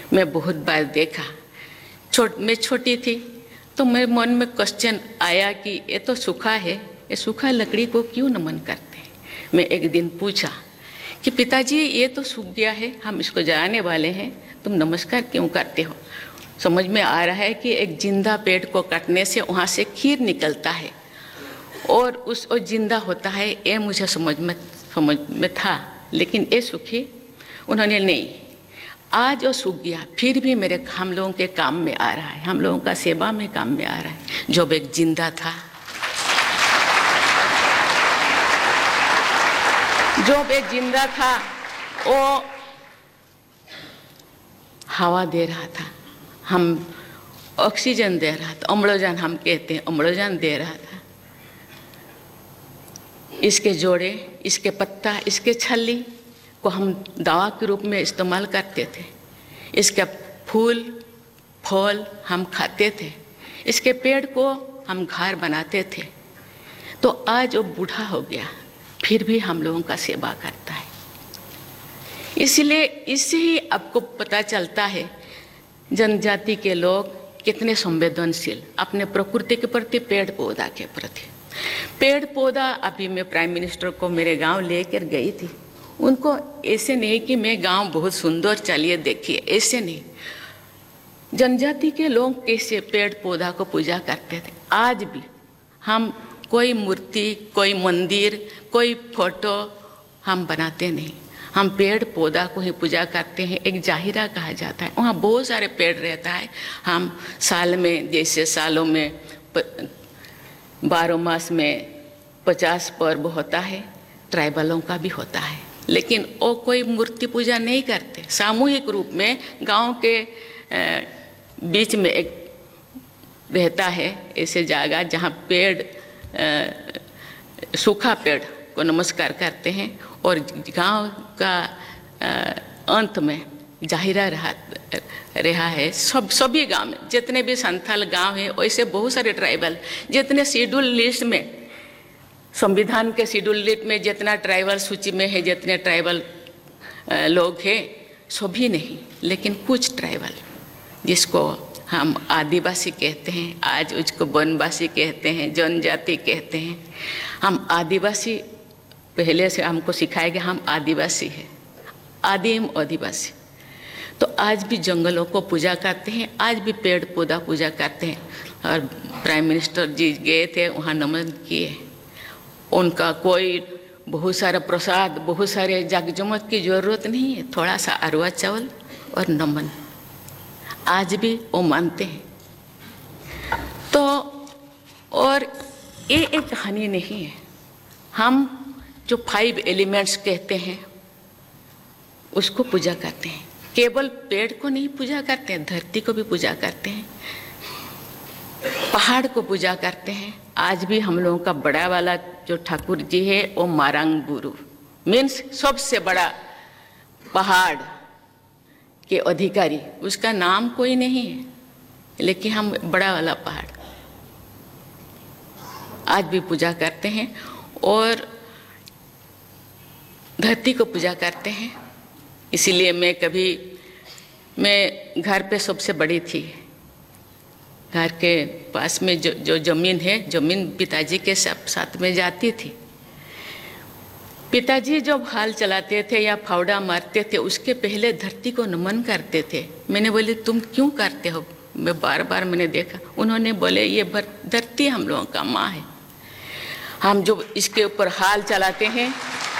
मैं बहुत बार देखा। मैं छोटी थी तो मेरे मन में क्वेश्चन आया कि ये तो सूखा है, ये सूखा लकड़ी को क्यों नमन करते हैं। मैं एक दिन पूछा कि पिताजी ये तो सूख गया है, हम इसको जलाने वाले हैं, तुम नमस्कार क्यों करते हो। समझ में आ रहा है कि एक जिंदा पेड़ को काटने से वहाँ से खीर निकलता है और वो जिंदा होता है, ये मुझे समझ में था। लेकिन ये सूखी, उन्होंने नहीं, आज वो सूख गया फिर भी हम लोगों के काम में आ रहा है, हम लोगों का सेवा में काम में आ रहा है। जब एक जिंदा था, जब एक जिंदा था, वो हवा दे रहा था, हम ऑक्सीजन दे रहा था, अम्लजान हम कहते हैं, अम्लजान दे रहा था। इसके जोड़े, इसके पत्ता, इसके छल्ली को हम दवा के रूप में इस्तेमाल करते थे। इसके फूल फल हम खाते थे, इसके पेड़ को हम घर बनाते थे। तो आज वो बूढ़ा हो गया फिर भी हम लोगों का सेवा करता है। इसलिए इससे ही आपको पता चलता है जनजाति के लोग कितने संवेदनशील अपने प्रकृति के प्रति, पेड़ पौधा के प्रति। पेड़ पौधा, अभी मैं प्राइम मिनिस्टर को मेरे गांव लेकर गई थी, उनको ऐसे नहीं कि मैं गांव बहुत सुंदर, चलिए देखिए, ऐसे नहीं। जनजाति के लोग कैसे पेड़ पौधा को पूजा करते थे। आज भी हम कोई मूर्ति, कोई मंदिर, कोई फोटो हम बनाते नहीं, हम पेड़ पौधा को ही पूजा करते हैं। एक जाहिरा कहा जाता है, वहाँ बहुत सारे पेड़ रहता है। हम साल में, जैसे सालों में 12 मास में 50 पर्व होता है, ट्राइबलों का भी होता है, लेकिन वो कोई मूर्ति पूजा नहीं करते। सामूहिक रूप में गांव के बीच में एक रहता है ऐसे जगह जहाँ पेड़, सूखा पेड़ को नमस्कार करते हैं, और गांव का अंत में जाहिरा रहा है। सभी गांव में जितने भी संथाल गांव हैं, वैसे बहुत सारे ट्राइबल, जितने शेड्यूल लिस्ट में, संविधान के शेड्यूल लिस्ट में जितना ट्राइबल सूची में है, जितने ट्राइबल लोग हैं, सभी नहीं, लेकिन कुछ ट्राइबल जिसको हम आदिवासी कहते हैं, आज उसको वनवासी कहते हैं, जनजाति कहते हैं। हम आदिवासी, पहले से हमको सिखाया गया हम आदिवासी हैं, आदिम आदिवासी। तो आज भी जंगलों को पूजा करते हैं, आज भी पेड़ पौधा पूजा करते हैं। और प्राइम मिनिस्टर जी गए थे, वहाँ नमन किए। उनका कोई बहुत सारा प्रसाद, बहुत सारे जागजमक की ज़रूरत नहीं है, थोड़ा सा अरवा चावल और नमन, आज भी वो मानते हैं। तो और ये एक कहानी नहीं है, हम जो 5 एलिमेंट्स कहते हैं उसको पूजा करते हैं। केवल पेड़ को नहीं पूजा करते हैं, धरती को भी पूजा करते हैं, पहाड़ को पूजा करते हैं। आज भी हम लोगों का बड़ा वाला जो ठाकुर जी है, वो मारंग गुरु मीन्स सबसे बड़ा पहाड़ के अधिकारी, उसका नाम कोई नहीं है, लेकिन हम बड़ा वाला पहाड़ आज भी पूजा करते हैं। और धरती को पूजा करते हैं। इसीलिए मैं घर पे सबसे बड़ी थी। घर के पास में जो ज़मीन है, ज़मीन पिताजी के साथ में जाती थी। पिताजी जब हाल चलाते थे या फावड़ा मारते थे, उसके पहले धरती को नमन करते थे। मैंने बोली तुम क्यों करते हो, मैं बार बार मैंने देखा। उन्होंने बोले ये धरती हम लोगों का माँ है, हम जो इसके ऊपर हाल चलाते हैं,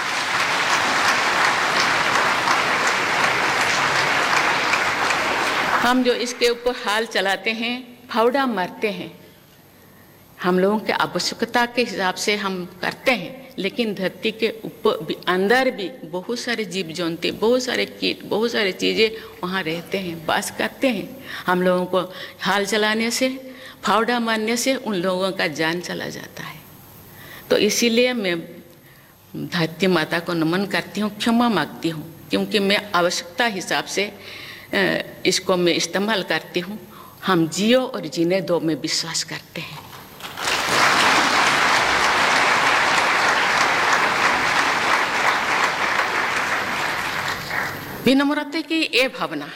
हम जो इसके ऊपर हाल चलाते हैं, फावड़ा मारते हैं, हम लोगों के आवश्यकता के हिसाब से हम करते हैं। लेकिन धरती के ऊपर भी, अंदर भी बहुत सारे जीव जंतु, बहुत सारे कीट, बहुत सारी चीज़ें वहाँ रहते हैं, वास करते हैं। हम लोगों को हाल चलाने से, फावड़ा मारने से उन लोगों का जान चला जाता है। तो इसीलिए मैं धरती माता को नमन करती हूँ, क्षमा मांगती हूँ, क्योंकि मैं आवश्यकता हिसाब से इसको मैं इस्तेमाल करती हूँ। हम जियो और जीने दो में विश्वास करते हैं। विनम्रता की ये भावना